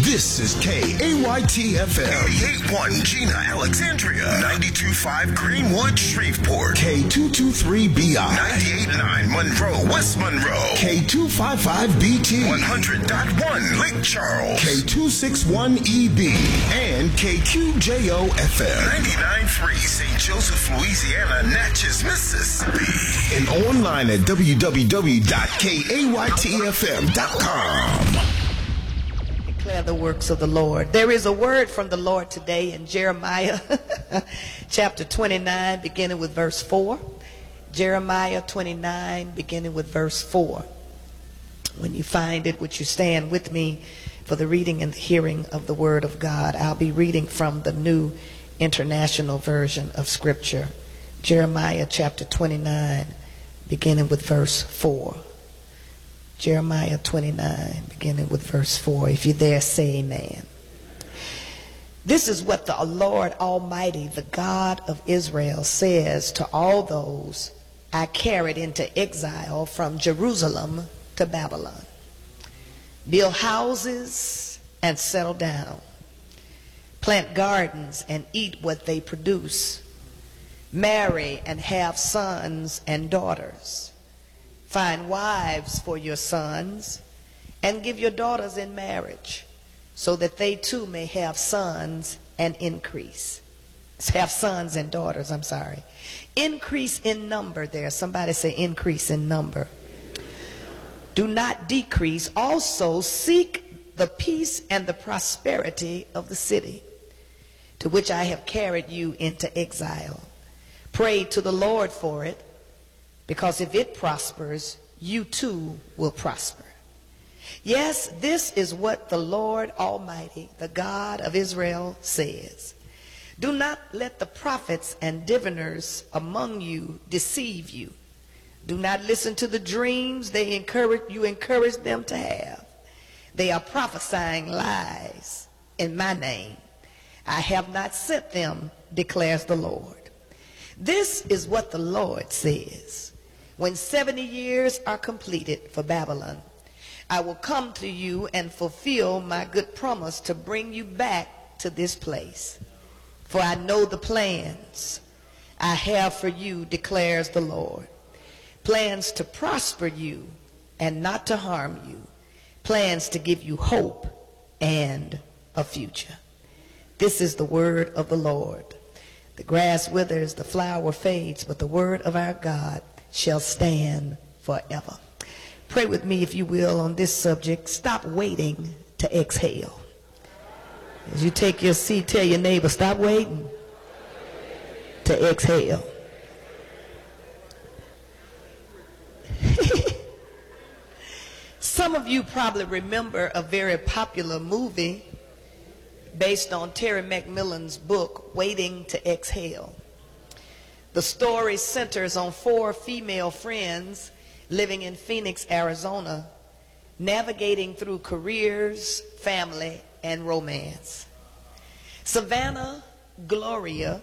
This is KAYT-FM. 88.1 Gina, Alexandria. 92.5 Greenwood, Shreveport. K223BI. 98.9 Monroe, West Monroe. K255BT. 100.1 Lake Charles. K261EB. And KQJO-FM. 99.3 St. Joseph, Louisiana, Natchez, Mississippi. And online at www.kaytfm.com. Declare the works of the Lord. There is a word from the Lord today in Jeremiah chapter 29, beginning with verse 4. Jeremiah 29, beginning with verse 4. When you find it, would you stand with me for the reading and the hearing of the word of God? I'll be reading from the New International Version of Scripture. Jeremiah chapter 29, beginning with verse 4. Jeremiah 29, beginning with verse 4. If you're there, say amen. This is what the Lord Almighty, the God of Israel, says to all those I carried into exile from Jerusalem to Babylon. Build houses and settle down. Plant gardens and eat what they produce. Marry and have sons and daughters. Find wives for your sons and give your daughters in marriage so that they too may have sons and increase. Have sons and daughters, I'm sorry. Increase in number there. Somebody say increase in number. Do not decrease. Also seek the peace and the prosperity of the city to which I have carried you into exile. Pray to the Lord for it, because if it prospers, you too will prosper. Yes, this is what the Lord Almighty, the God of Israel, says. Do not let the prophets and diviners among you deceive you. Do not listen to the dreams you encourage them to have. They are prophesying lies in my name. I have not sent them, declares the Lord. This is what the Lord says. When 70 years are completed for Babylon, I will come to you and fulfill my good promise to bring you back to this place. For I know the plans I have for you, declares the Lord. Plans to prosper you and not to harm you. Plans to give you hope and a future. This is the word of the Lord. The grass withers, the flower fades, but the word of our God shall stand forever. Pray with me, if you will, on this subject. Stop waiting to exhale. As you take your seat, tell your neighbor, stop waiting to exhale. Some of you probably remember a very popular movie based on Terry McMillan's book, Waiting to Exhale. The story centers on 4 female friends living in Phoenix, Arizona, navigating through careers, family, and romance. Savannah, Gloria,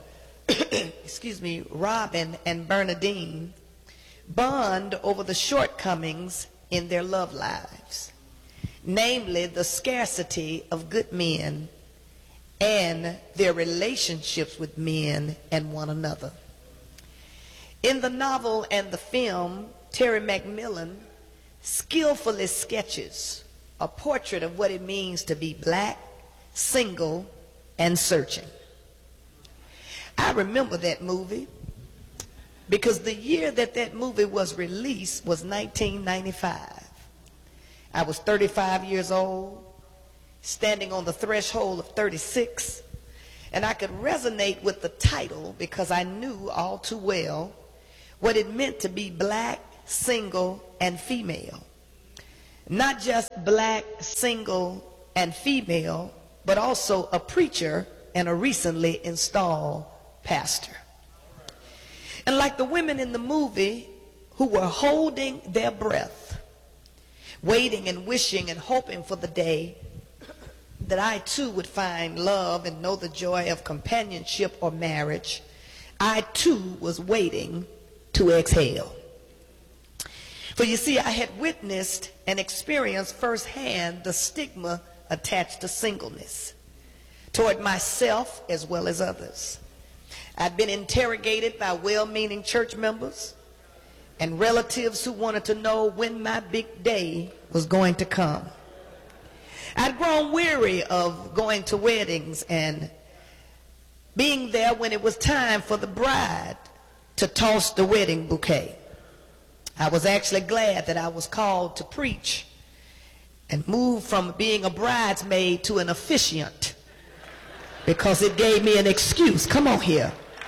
Robin, and Bernadine bond over the shortcomings in their love lives, namely the scarcity of good men and their relationships with men and one another. In the novel and the film, Terry McMillan skillfully sketches a portrait of what it means to be black, single, and searching. I remember that movie because the year that movie was released was 1995. I was 35 years old, standing on the threshold of 36, and I could resonate with the title because I knew all too well what it meant to be black, single, and female. Not just black, single, and female, but also a preacher and a recently installed pastor. And like the women in the movie who were holding their breath, waiting and wishing and hoping for the day that I too would find love and know the joy of companionship or marriage, I too was waiting to exhale. For you see, I had witnessed and experienced firsthand the stigma attached to singleness toward myself as well as others. I'd been interrogated by well-meaning church members and relatives who wanted to know when my big day was going to come. I'd grown weary of going to weddings and being there when it was time for the bride to toss the wedding bouquet. I was actually glad that I was called to preach and move from being a bridesmaid to an officiant, because it gave me an excuse, come on here,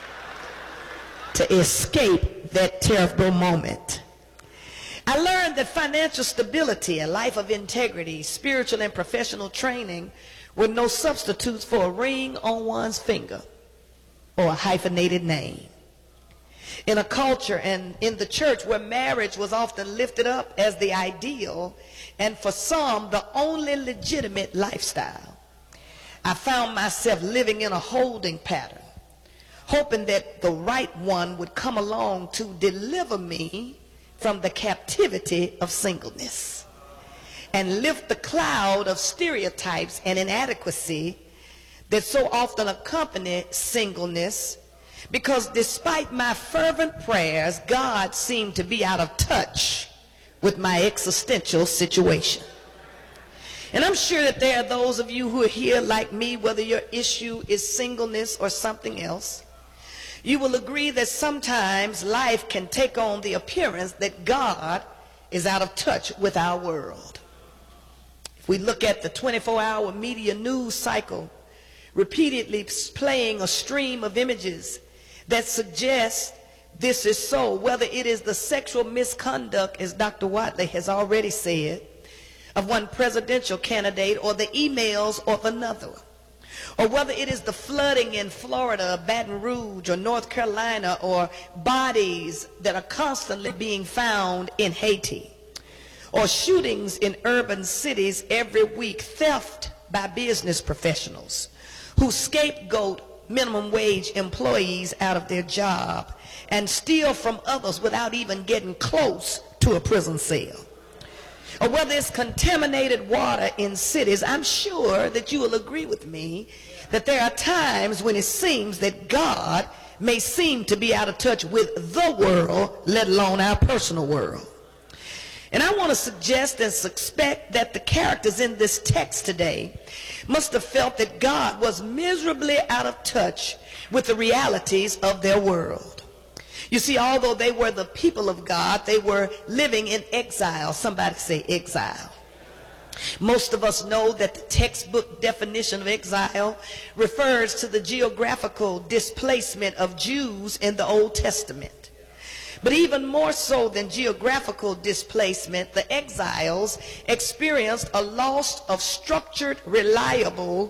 to escape that terrible moment. I learned that financial stability, a life of integrity, spiritual and professional training were no substitutes for a ring on one's finger or a hyphenated name. In a culture and in the church where marriage was often lifted up as the ideal and for some the only legitimate lifestyle, I found myself living in a holding pattern, hoping that the right one would come along to deliver me from the captivity of singleness and lift the cloud of stereotypes and inadequacy that so often accompany singleness, because despite my fervent prayers, God seemed to be out of touch with my existential situation. And I'm sure that there are those of you who are here like me, whether your issue is singleness or something else, you will agree that sometimes life can take on the appearance that God is out of touch with our world. If we look at the 24-hour media news cycle, repeatedly playing a stream of images that suggest this is so, whether it is the sexual misconduct, as Dr. Watley has already said, of one presidential candidate, or the emails of another, or whether it is the flooding in Florida, Baton Rouge, or North Carolina, or bodies that are constantly being found in Haiti, or shootings in urban cities every week, theft by business professionals who scapegoat minimum wage employees out of their job and steal from others without even getting close to a prison cell. Or whether it's contaminated water in cities, I'm sure that you will agree with me that there are times when it seems that God may seem to be out of touch with the world, let alone our personal world. And I want to suggest and suspect that the characters in this text today must have felt that God was miserably out of touch with the realities of their world. You see, although they were the people of God, they were living in exile. Somebody say exile. Most of us know that the textbook definition of exile refers to the geographical displacement of Jews in the Old Testament. But even more so than geographical displacement, the exiles experienced a loss of structured, reliable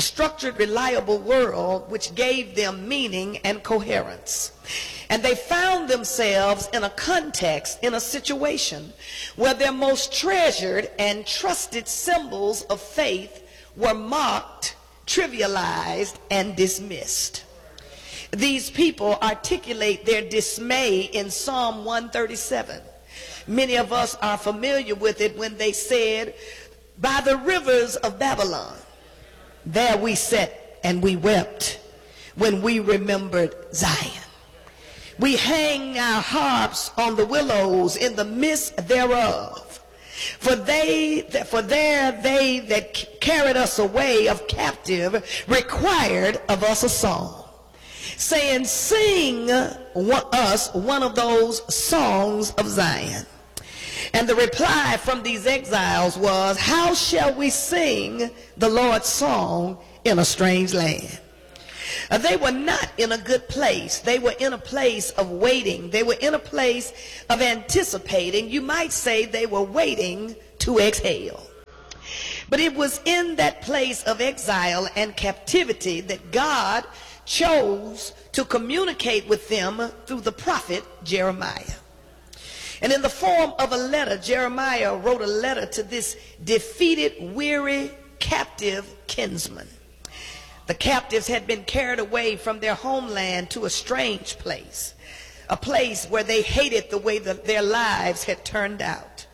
world which gave them meaning and coherence. And they found themselves in a context, in a situation where their most treasured and trusted symbols of faith were mocked, trivialized, and dismissed. These people articulate their dismay in Psalm 137. Many of us are familiar with it when they said, "By the rivers of Babylon, there we sat and we wept when we remembered Zion. We hang our harps on the willows in the midst thereof. For there they that carried us away of captive required of us a song, saying, sing us one of those songs of Zion." And the reply from these exiles was, "How shall we sing the Lord's song in a strange land?" They were not in a good place. They were in a place of waiting. They were in a place of anticipating. You might say they were waiting to exhale. But it was in that place of exile and captivity that God chose to communicate with them through the prophet Jeremiah. And in the form of a letter, Jeremiah wrote a letter to this defeated, weary, captive kinsman. The captives had been carried away from their homeland to a strange place, a place where they hated the way that their lives had turned out.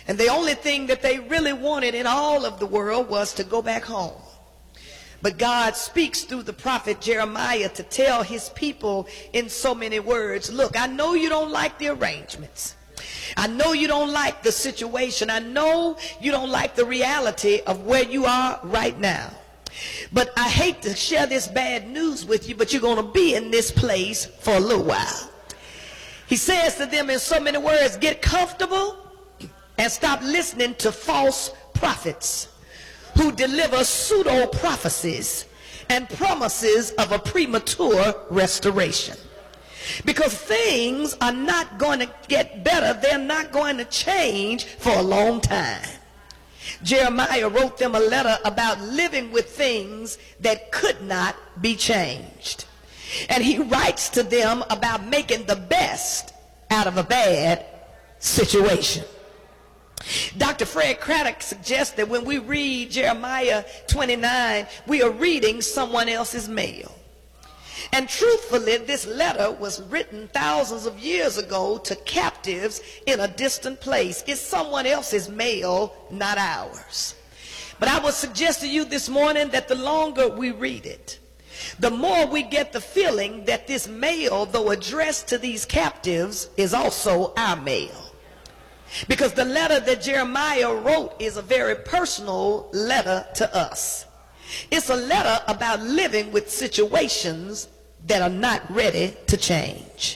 And the only thing that they really wanted in all of the world was to go back home. But God speaks through the prophet Jeremiah to tell his people in so many words, look, I know you don't like the arrangements. I know you don't like the situation. I know you don't like the reality of where you are right now. But I hate to share this bad news with you, but you're going to be in this place for a little while. He says to them in so many words, get comfortable and stop listening to false prophets who deliver pseudo prophecies and promises of a premature restoration. Because things are not going to get better. They're not going to change for a long time. Jeremiah wrote them a letter about living with things that could not be changed. And he writes to them about making the best out of a bad situation. Dr. Fred Craddock suggests that when we read Jeremiah 29, we are reading someone else's mail. And truthfully, this letter was written thousands of years ago to captives in a distant place. It's someone else's mail, not ours. But I would suggest to you this morning that the longer we read it, the more we get the feeling that this mail, though addressed to these captives, is also our mail. Because the letter that Jeremiah wrote is a very personal letter to us. It's a letter about living with situations that are not ready to change.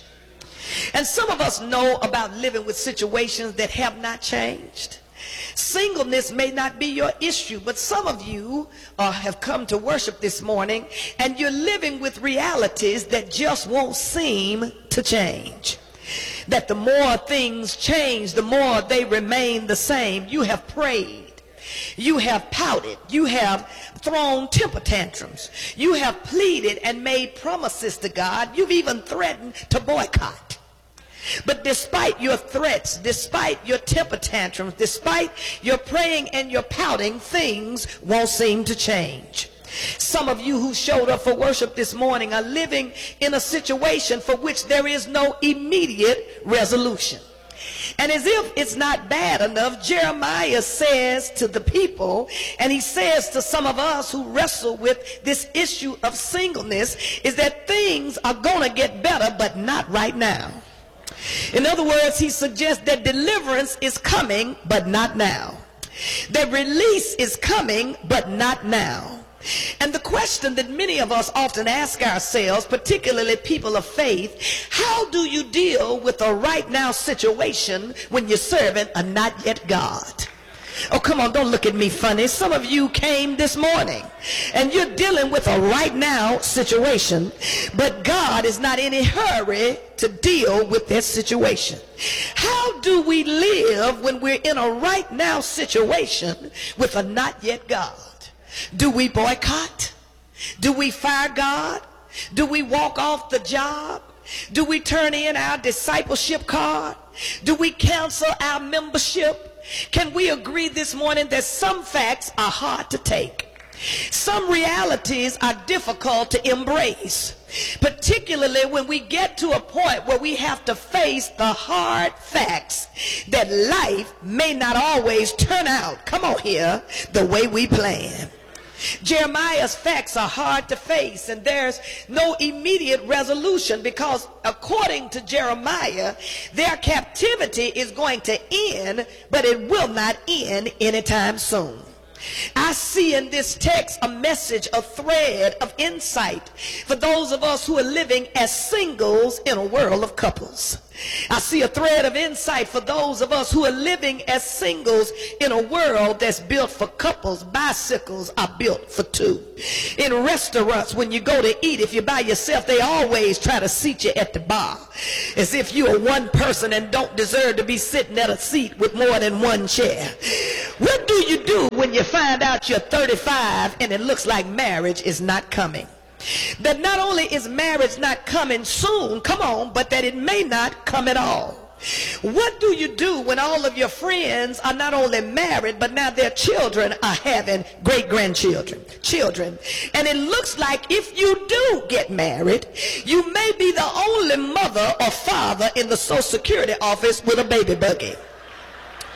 And some of us know about living with situations that have not changed. Singleness may not be your issue, but some of you have come to worship this morning and you're living with realities that just won't seem to change. That the more things change, the more they remain the same. You have prayed. You have pouted. You have thrown temper tantrums. You have pleaded and made promises to God. You've even threatened to boycott. But despite your threats, despite your temper tantrums, despite your praying and your pouting, things won't seem to change. Some of you who showed up for worship this morning are living in a situation for which there is no immediate resolution. And as if it's not bad enough, Jeremiah says to the people, and he says to some of us who wrestle with this issue of singleness, is that things are going to get better, but not right now. In other words, he suggests that deliverance is coming, but not now. That release is coming, but not now. And the question that many of us often ask ourselves, particularly people of faith, how do you deal with a right now situation when you're serving a not yet God? Oh, come on, don't look at me funny. Some of you came this morning and you're dealing with a right now situation, but God is not in a hurry to deal with that situation. How do we live when we're in a right now situation with a not yet God? Do we boycott? Do we fire God? Do we walk off the job? Do we turn in our discipleship card? Do we cancel our membership? Can we agree this morning that some facts are hard to take? Some realities are difficult to embrace, particularly when we get to a point where we have to face the hard facts that life may not always turn out, come on here, the way we plan. Jeremiah's facts are hard to face, and there's no immediate resolution because according to Jeremiah, their captivity is going to end, but it will not end anytime soon. I see in this text a message, a thread of insight for those of us who are living as singles in a world of couples. I see a thread of insight for those of us who are living as singles in a world that's built for couples. Bicycles are built for two. In restaurants, when you go to eat, if you're by yourself, they always try to seat you at the bar as if you are one person and don't deserve to be sitting at a seat with more than one chair. What do you do when you find out you're 35 and it looks like marriage is not coming? That not only is marriage not coming soon, come on, but that it may not come at all. What do you do when all of your friends are not only married, but now their children are having great-grandchildren, children? And it looks like if you do get married, you may be the only mother or father in the Social Security office with a baby buggy.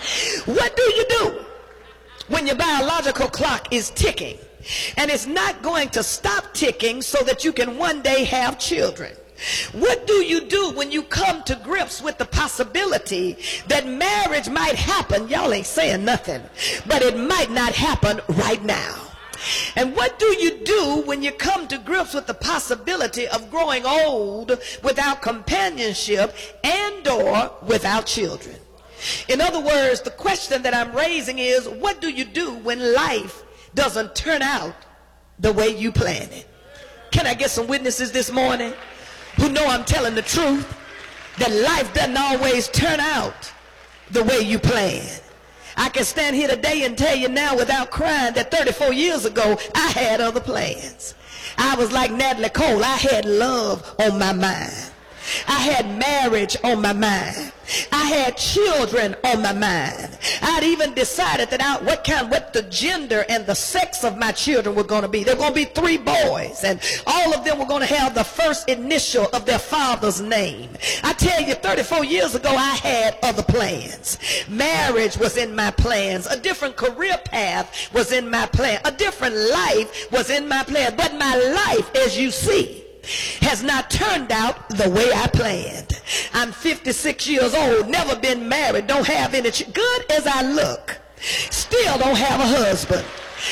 What do you do when your biological clock is ticking and it's not going to stop ticking so that you can one day have children? What do you do when you come to grips with the possibility that marriage might happen? Y'all ain't saying nothing, but it might not happen right now. And what do you do when you come to grips with the possibility of growing old without companionship and or without children? In other words, the question that I'm raising is, what do you do when life doesn't turn out the way you planned it? Can I get some witnesses this morning who know I'm telling the truth, that life doesn't always turn out the way you planned? I can stand here today and tell you now without crying that 34 years ago, I had other plans. I was like Natalie Cole. I had love on my mind. I had marriage on my mind. I had children on my mind. I'd even decided that what the gender and the sex of my children were going to be. They're going to be 3 boys, and all of them were going to have the first initial of their father's name. I tell you, 34 years ago, I had other plans. Marriage was in my plans. A different career path was in my plan. A different life was in my plan. But my life, as you see, has not turned out the way I planned. I'm 56 years old, never been married, don't have any good as I look, still don't have a husband.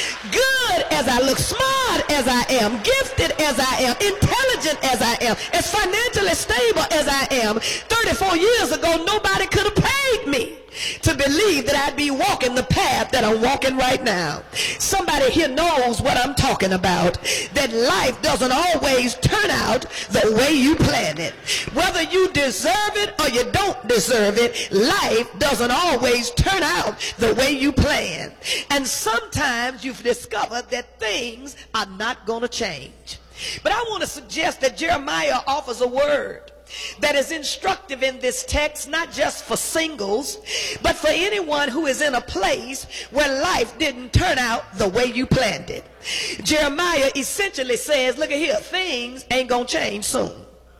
Good as I look, smart as I am, gifted as I am, intelligent as I am, as financially stable as I am, 34 years ago nobody could have paid me to believe that I'd be walking the path that I'm walking right now. Somebody here knows what I'm talking about, that life doesn't always turn out the way you planned it. Whether you deserve it or you don't deserve it, life doesn't always turn out the way you planned. And sometimes you've discovered that things are not going to change. But I want to suggest that Jeremiah offers a word that is instructive in this text, not just for singles, but for anyone who is in a place where life didn't turn out the way you planned it. Jeremiah essentially says, look at here, things ain't gonna change soon.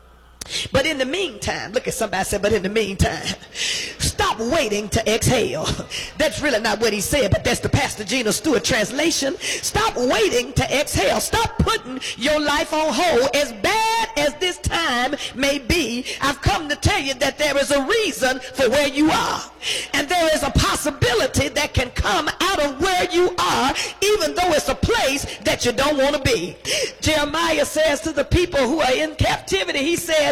But in the meantime, look at somebody say, but in the meantime, stop waiting to exhale. That's really not what he said, but that's the Pastor Gina Stewart translation. Stop waiting to exhale. Stop putting your life on hold. As bad as this time may be, I've come to tell you that there is a reason for where you are. And there is a possibility that can come out of where you are, even though it's a place that you don't want to be. Jeremiah says to the people who are in captivity, he says,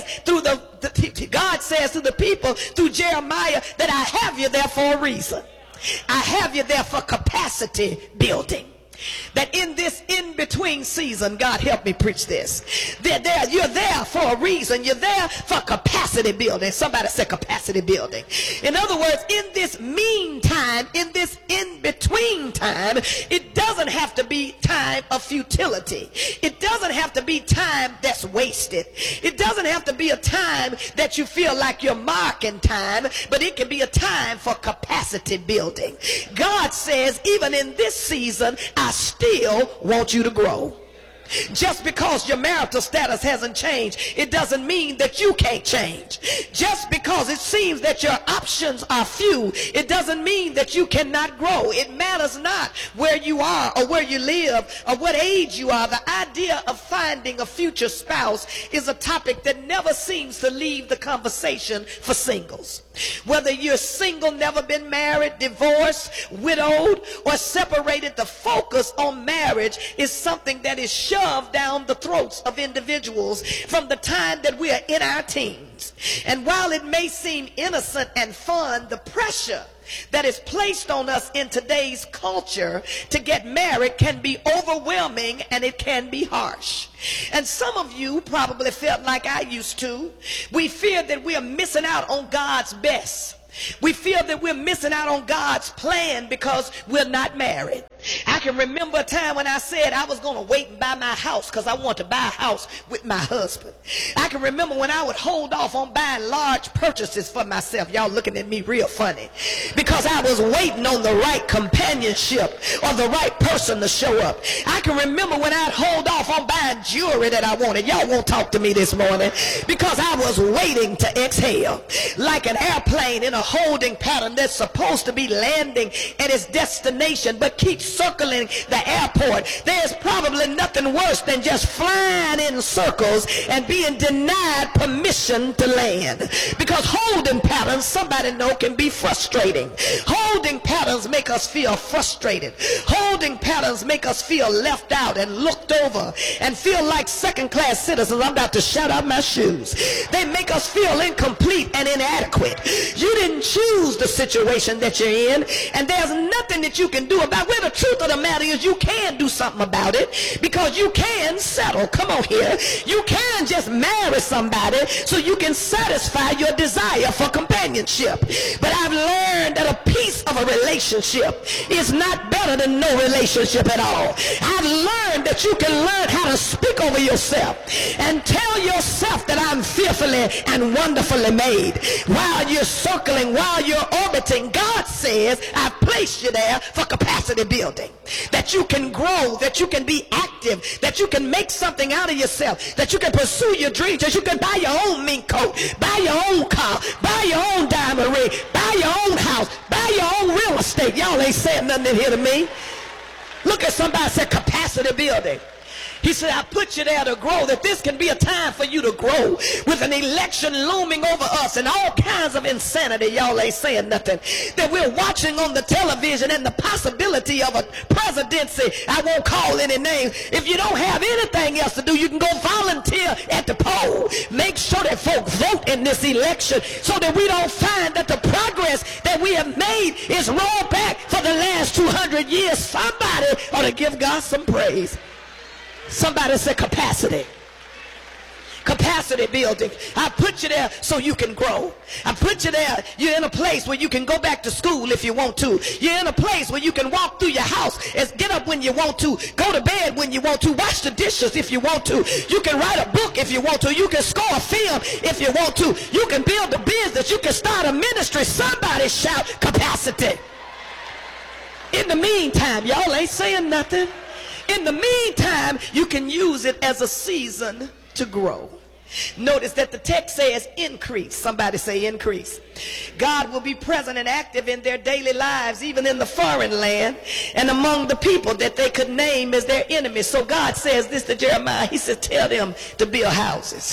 God says to the people through Jeremiah that I have you there for a reason. I have you there for capacity building. That in this in-between season, God help me preach this. You're there for a reason. You're there for capacity building. Somebody say capacity building. In other words, in this meantime, in this in-between time, it doesn't have to be time of futility. It doesn't have to be time that's wasted. It doesn't have to be a time that you feel like you're marking time, but it can be a time for capacity building. God says, even in this season, I still want you to grow. Just because your marital status hasn't changed, it doesn't mean that you can't change. Just because it seems that your options are few, it doesn't mean that you cannot grow. It matters not where you are or where you live or what age you are. The idea of finding a future spouse is a topic that never seems to leave the conversation for singles. Whether you're single, never been married, divorced, widowed, or separated, the focus on marriage is something that is shoved down the throats of individuals from the time that we are in our teens. And while it may seem innocent and fun, the pressure that is placed on us in today's culture to get married can be overwhelming, and it can be harsh. And some of you probably felt like I used to. We fear that we are missing out on God's best. We feel that we're missing out on God's plan because we're not married. I can remember a time when I said I was going to wait and buy my house because I want to buy a house with my husband. I can remember when I would hold off on buying large purchases for myself. Y'all looking at me real funny. Because I was waiting on the right companionship or the right person to show up. I can remember when I'd hold off on buying jewelry that I wanted. Y'all won't talk to me this morning. Because I was waiting to exhale. Like an airplane in a holding pattern that's supposed to be landing at its destination but keeps circling the airport. There's probably nothing worse than just flying in circles and being denied permission to land. Because holding patterns, somebody know, can be frustrating. Holding patterns make us feel frustrated. Holding patterns make us feel left out and looked over and feel like second-class citizens. I'm about to shout out my shoes. They make us feel incomplete and inadequate. You didn't choose the situation that you're in, and there's nothing that you can do about it. The truth of the matter is you can do something about it, because you can settle. Come on here. You can just marry somebody so you can satisfy your desire for companionship. But I've learned that a piece of a relationship is not better than no relationship at all. I've learned that you can learn how to speak over yourself and tell yourself that I'm fearfully and wonderfully made. While you're circling, while you're orbiting, God says I've placed you there for capacity building. That you can grow, that you can be active, that you can make something out of yourself, that you can pursue your dreams, that you can buy your own mink coat, buy your own car, buy your own diamond ring, buy your own house, buy your own real estate. Y'all ain't saying nothing in here to me. Look at somebody and say capacity building. He said, I put you there to grow, that this can be a time for you to grow. With an election looming over us and all kinds of insanity, y'all ain't saying nothing, that we're watching on the television, and the possibility of a presidency, I won't call any names. If you don't have anything else to do, you can go volunteer at the poll. Make sure that folk vote in this election so that we don't find that the progress that we have made is rolled back for the last 200 years. Somebody ought to give God some praise. Somebody say capacity. Capacity building. I put you there so you can grow. I put you there. You're in a place where you can go back to school if you want to. You're in a place where you can walk through your house and get up when you want to. Go to bed when you want to. Wash the dishes if you want to. You can write a book if you want to. You can score a film if you want to. You can build a business. You can start a ministry. Somebody shout capacity. In the meantime, y'all ain't saying nothing. In the meantime, you can use it as a season to grow. Notice that the text says increase. Somebody say increase. God will be present and active in their daily lives, even in the foreign land and among the people that they could name as their enemies. So God says this to Jeremiah. He says, tell them to build houses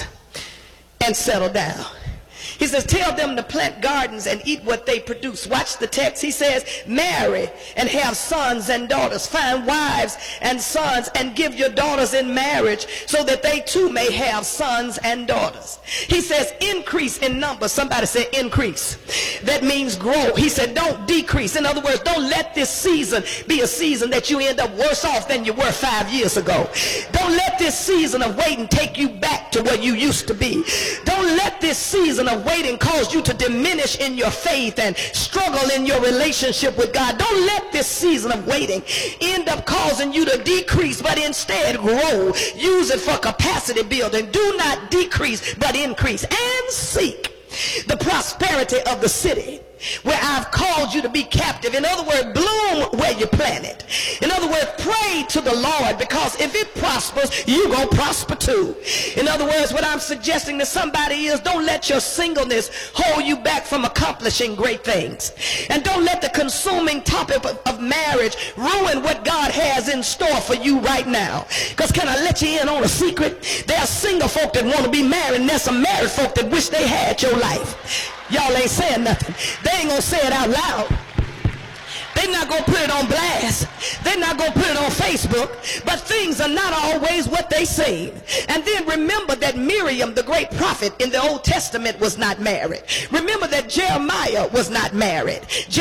and settle down. He says, tell them to plant gardens and eat what they produce. Watch the text. He says, marry and have sons and daughters. Find wives and sons and give your daughters in marriage so that they too may have sons and daughters. He says, increase in number. Somebody say increase. That means grow. He said, don't decrease. In other words, don't let this season be a season that you end up worse off than you were 5 years ago. Don't let this season of waiting take you back to where you used to be. Don't let this season of waiting cause you to diminish in your faith and struggle in your relationship with God. Don't let this season of waiting end up causing you to decrease, but instead grow. Use it for capacity building. Do not decrease, but increase. And seek the prosperity of the city where I've called you to be captive. In other words, bloom where you planted. In other words, pray to the Lord, because if it prospers, you're going to prosper too. In other words, what I'm suggesting to somebody is, don't let your singleness hold you back from accomplishing great things. And don't let the consuming topic of marriage ruin what God has in store for you right now. Because can I let you in on a secret? There are single folk that want to be married, and there's some married folk that wish they had your life. Y'all ain't saying nothing. They ain't gonna say it out loud. They're not going to put it on blast. They're not going to put it on Facebook. But things are not always what they seem. And then remember that Miriam, the great prophet in the Old Testament, was not married. Remember that Jeremiah was not married.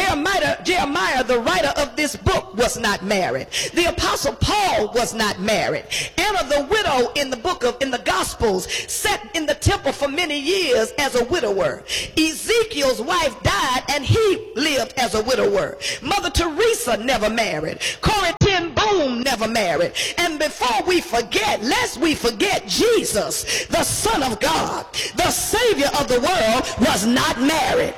Jeremiah, the writer of this book, was not married. The Apostle Paul was not married. Anna, the widow in the Gospels, sat in the temple for many years as a widower. Ezekiel's wife died and he lived as a widower. Mother Mother Teresa never married. Corrie ten Boom never married. And before we forget, lest we forget, Jesus, the Son of God, the Savior of the world, was not married.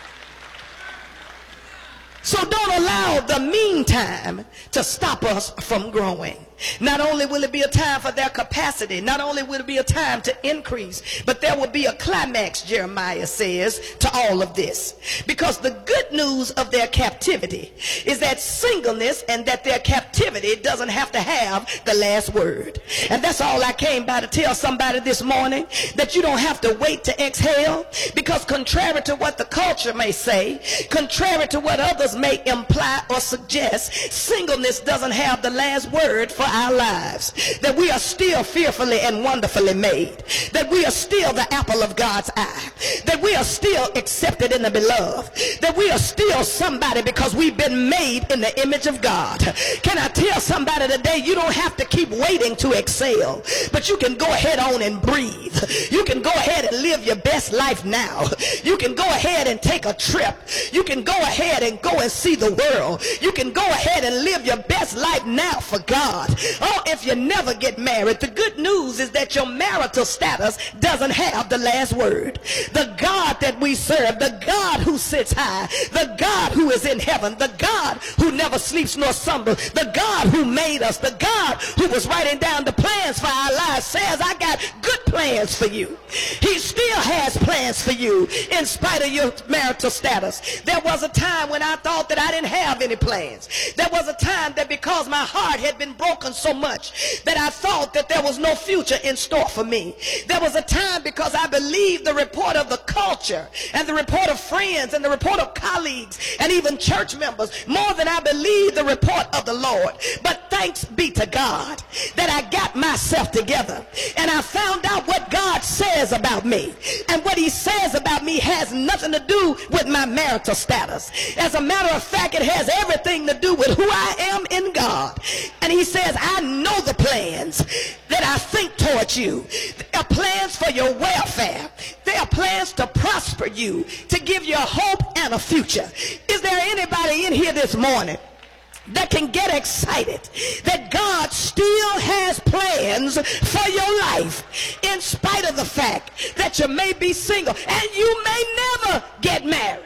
So don't allow the meantime to stop us from growing. Not only will it be a time for their capacity, not only will it be a time to increase, but there will be a climax, Jeremiah says, to all of this. Because the good news of their captivity is that singleness and that their captivity doesn't have to have the last word. And that's all I came by to tell somebody this morning, that you don't have to wait to exhale, because contrary to what the culture may say, contrary to what others may imply or suggest, singleness doesn't have the last word for our lives. That we are still fearfully and wonderfully made. That we are still the apple of God's eye. That we are still accepted in the beloved. That we are still somebody because we've been made in the image of God. Can I tell somebody today, you don't have to keep waiting to excel, but you can go ahead on and breathe. You can go ahead and live your best life now. You can go ahead and take a trip. You can go ahead and go and see the world. You can go ahead and live your best life now for God. Oh, if you never get married, the good news is that your marital status doesn't have the last word. The God that we serve, the God who sits high, the God who is in heaven, the God who never sleeps nor slumbers, the God who made us, the God who was writing down the plans for our lives, says, I got good plans for you. He still has plans for you in spite of your marital status. There was a time when I thought that I didn't have any plans. There was a time that because my heart had been broken so much that I thought that there was no future in store for me. There was a time because I believed the report of the culture and the report of friends and the report of colleagues and even church members more than I believed the report of the Lord. But thanks be to God that I got myself together and I found out what God says about me. And what he says about me has nothing to do with my marital status. As a matter of fact, it has everything to do with who I am in God. And he says, I know the plans that I think towards you. They are plans for your welfare. They are plans to prosper you, to give you a hope and a future. Is there anybody in here this morning that can get excited that God still has plans for your life in spite of the fact that you may be single and you may never get married?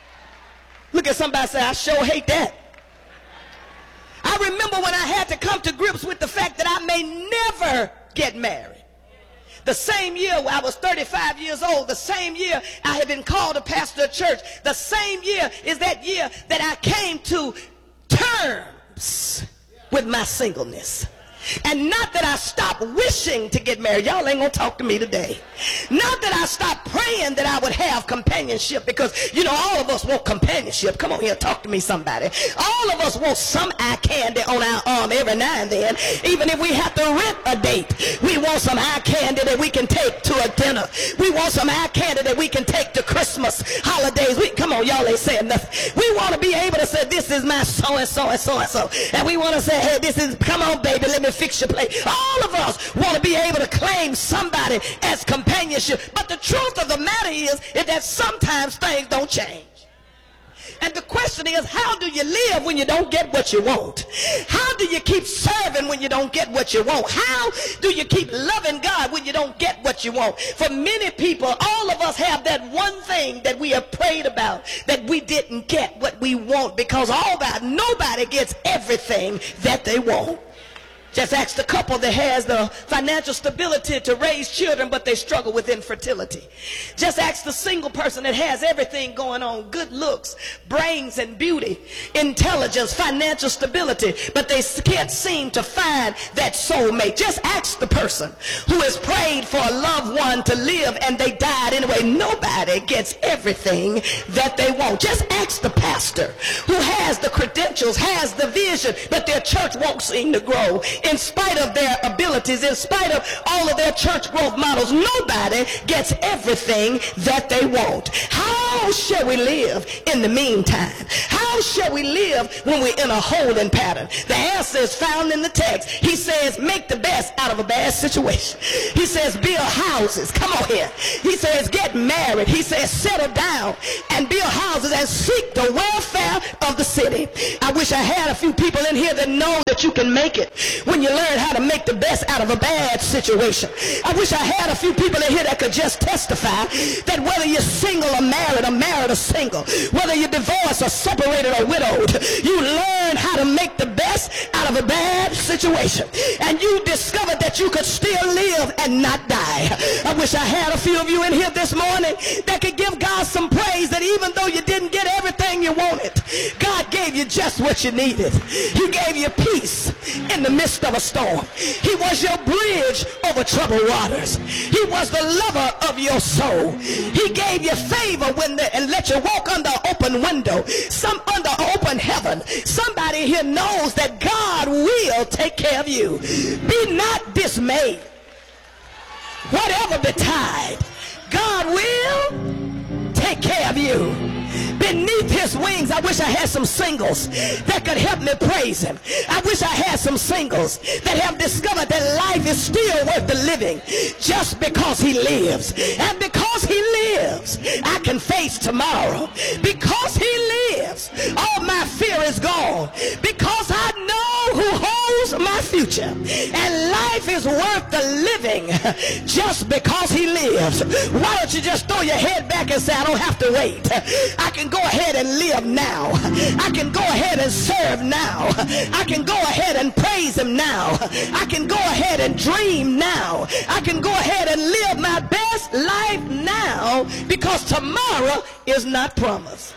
Look at somebody and say, I sure hate that. I remember when I had to come to grips with the fact that I may never get married. The same year I was 35 years old, the same year I had been called to pastor a church, the same year is that year that I came to terms with my singleness. And not that I stopped wishing to get married. Y'all ain't gonna talk to me today. Not that I stopped praying that I would have companionship, because you know all of us want companionship. Come on here, talk to me somebody. All of us want some eye candy on our arm every now and then. Even if we have to rent a date, we want some eye candy that we can take to a dinner. We want some eye candy that we can take to Christmas holidays. Come on, y'all ain't saying nothing. We want to be able to say, this is my so-and-so and so-and-so. And we want to say, hey, this is, come on baby, let me fix your plate. All of us want to be able to claim somebody as companionship. But the truth of the matter is that sometimes things don't change. And the question is, how do you live when you don't get what you want? How do you keep serving when you don't get what you want? How do you keep loving God when you don't get what you want? For many people, all of us have that one thing that we have prayed about, that we didn't get what we want, because nobody gets everything that they want. Just ask the couple that has the financial stability to raise children, but they struggle with infertility. Just ask the single person that has everything going on, good looks, brains and beauty, intelligence, financial stability, but they can't seem to find that soulmate. Just ask the person who has prayed for a loved one to live and they died anyway. Nobody gets everything that they want. Just ask the pastor who has the credentials, has the vision, but their church won't seem to grow in spite of their ability abilities, in spite of all of their church growth models, nobody gets everything that they want. How shall we live in the meantime? How shall we live when we're in a holding pattern? The answer is found in the text. He says, make the best out of a bad situation. He says, build houses. Come on here. He says, get married. He says, settle down and build houses and seek the welfare of the city. I wish I had a few people in here that know that you can make it when you learn how to make the best out of a bad situation. I wish I had a few people in here that could just testify that whether you're single or married or single, whether you're divorced or separated or widowed, you learn how to make the best out of a bad situation. And you discovered that you could still live and not die. I wish I had a few of you in here this morning that could give God some praise that even though you didn't get everything you wanted, God gave you just what you needed. He gave you peace in the midst of a storm. He was your bridge over troubled waters. He was the lover of your soul. He gave you favor and let you walk under an open window, under open heaven. Somebody here knows that God will take care of you. Be not dismayed. Whatever betide, God will take care of you. Beneath his wings, I wish I had some singles that could help me praise him. I wish I had some singles that have discovered that life is still worth the living just because he lives. And because he lives, I can face tomorrow. Because he lives, all my fear is gone. Because I know who holds my future. And life is worth the living just because he lives. Why don't you just throw your head back and say, I don't have to wait. I can go ahead and live now. I can go ahead and serve now. I can go ahead and praise him now. I can go ahead and dream now. I can go ahead and live my best life now because tomorrow is not promised.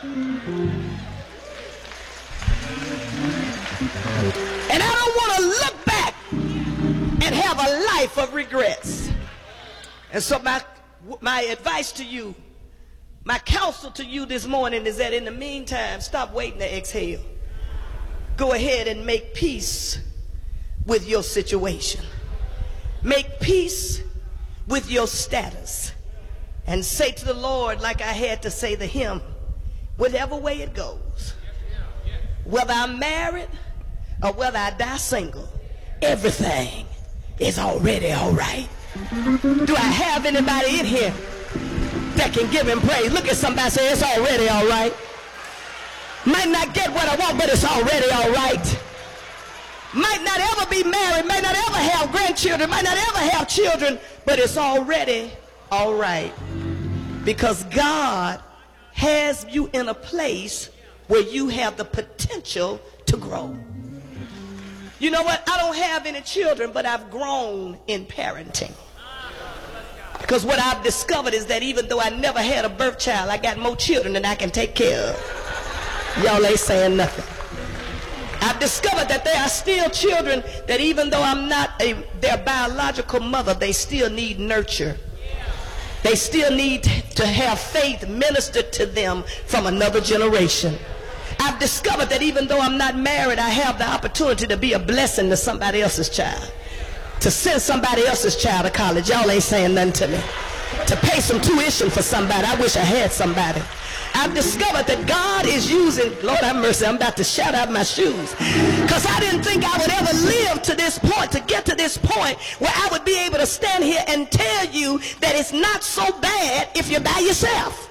And I don't want to look back and have a life of regrets. And so my advice to you, my counsel to you this morning is that in the meantime, stop waiting to exhale. Go ahead and make peace with your situation. Make peace with your status. And say to the Lord, like I had to say to him, whatever way it goes, whether I'm married or whether I die single, everything is already all right. Do I have anybody in here that can give him praise? Look at somebody and say, it's already all right. Might not get what I want, but it's already all right. Might not ever be married, might not ever have grandchildren, might not ever have children, but it's already all right. Because God has you in a place where you have the potential to grow. You know what? I don't have any children, but I've grown in parenting. Because what I've discovered is that even though I never had a birth child, I got more children than I can take care of. Y'all ain't saying nothing. I've discovered that there are still children that even though I'm not their biological mother, they still need nurture. They still need to have faith ministered to them from another generation. I've discovered that even though I'm not married, I have the opportunity to be a blessing to somebody else's child. To send somebody else's child to college. Y'all ain't saying nothing to me. To pay some tuition for somebody. I wish I had somebody. I've discovered that God is using, Lord have mercy, I'm about to shout out my shoes. Because I didn't think I would ever live to this point, to get to this point where I would be able to stand here and tell you that it's not so bad if you're by yourself.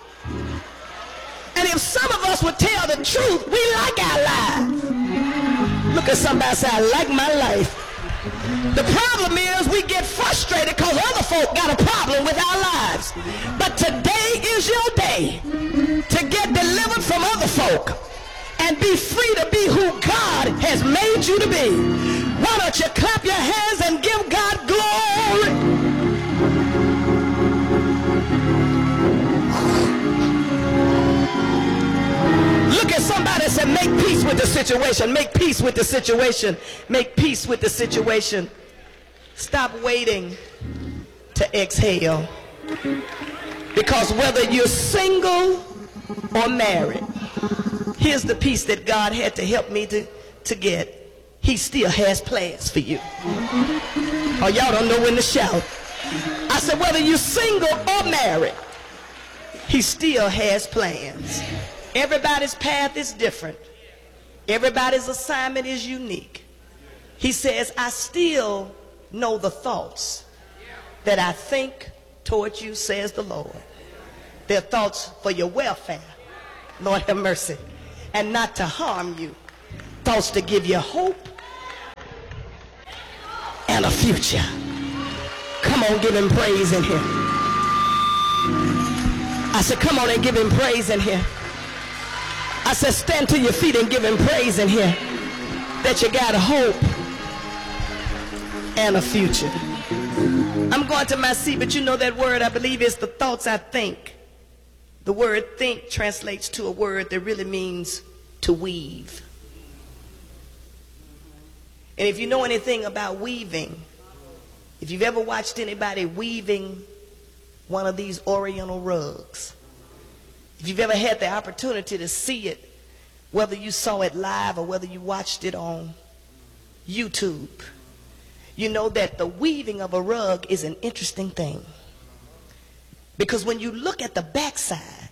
And if some of us would tell the truth, we like our lives. Look at somebody and say, I like my life. The problem is we get frustrated because other folk got a problem with our lives. But today is your day to get delivered from other folk and be free to be who God has made you to be. Why don't you clap your hands and give God glory? Look at somebody and say, make peace with the situation. Make peace with the situation. Make peace with the situation. Stop waiting to exhale. Because whether you're single or married, here's the peace that God had to help me to get. He still has plans for you. Oh, y'all don't know when to shout. I said, whether you're single or married, he still has plans. Everybody's path is different. Everybody's assignment is unique. He says, I still know the thoughts that I think toward you, says the Lord. They're thoughts for your welfare, Lord have mercy, and not to harm you. Thoughts to give you hope and a future. Come on, give him praise in here. I said, come on and give him praise in here. I said, stand to your feet and give him praise in here. That you got a hope and a future. I'm going to my seat, but you know that word, I believe, is the thoughts I think. The word think translates to a word that really means to weave. And if you know anything about weaving, if you've ever watched anybody weaving one of these Oriental rugs, if you've ever had the opportunity to see it, whether you saw it live or whether you watched it on YouTube, you know that the weaving of a rug is an interesting thing. Because when you look at the backside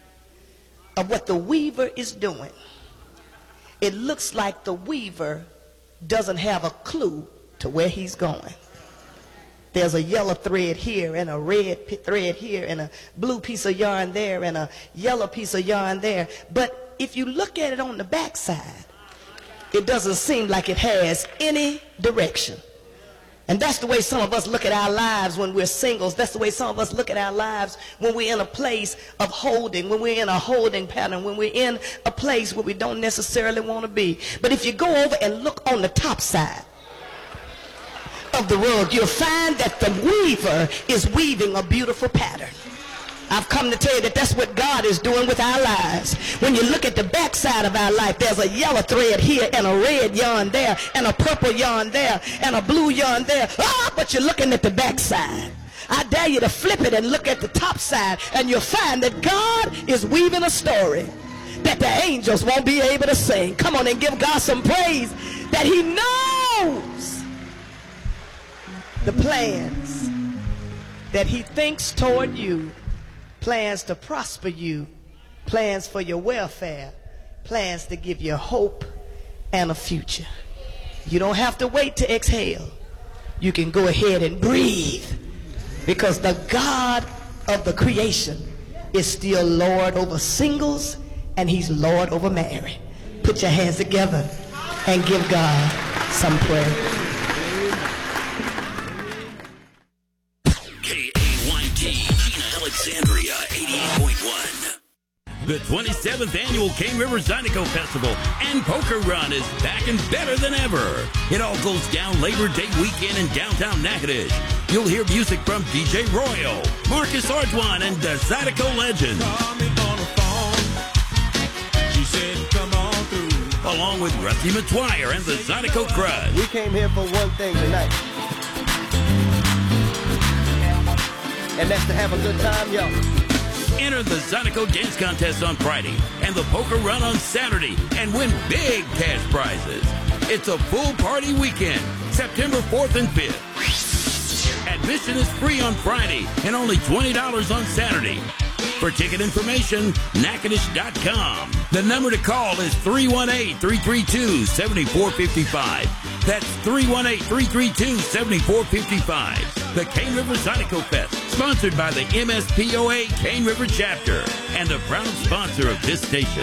of what the weaver is doing, it looks like the weaver doesn't have a clue to where he's going. There's a yellow thread here and a red thread here and a blue piece of yarn there and a yellow piece of yarn there. But if you look at it on the backside, it doesn't seem like it has any direction. And that's the way some of us look at our lives when we're singles. That's the way some of us look at our lives when we're in a place of holding, when we're in a holding pattern, when we're in a place where we don't necessarily want to be. But if you go over and look on the top side of the rug, you'll find that the weaver is weaving a beautiful pattern. I've come to tell you that that's what God is doing with our lives. When you look at the backside of our life, there's a yellow thread here and a red yarn there and a purple yarn there and a blue yarn there. But you're looking at the backside. I dare you to flip it and look at the top side, and you'll find that God is weaving a story that the angels won't be able to sing. Come on and give God some praise that he knows the plans that he thinks toward you. Plans to prosper you, plans for your welfare, plans to give you hope and a future. You don't have to wait to exhale. You can go ahead and breathe, because the God of the creation is still Lord over singles, and he's Lord over married. Put your hands together and give God some praise. Alexandria 88.1. The 27th annual Cane River Zydeco Festival and Poker Run is back and better than ever. It all goes down Labor Day weekend in downtown Natchitoches. You'll hear music from DJ Royal, Marcus Arjuan, and the Zydeco Legends. She said, come on through. Along with Rusty McTwire and the Zydeco Crush. We came here for one thing tonight, and that's to have a good time, y'all. Enter the Zydeco Dance Contest on Friday and the Poker Run on Saturday and win big cash prizes. It's a full party weekend, September 4th and 5th. Admission is free on Friday and only $20 on Saturday. For ticket information, Natchitoches.com. The number to call is 318-332-7455. That's 318-332-7455. The Cane River Zydeco Fest, sponsored by the MSPOA Cane River Chapter, and a proud sponsor of this station.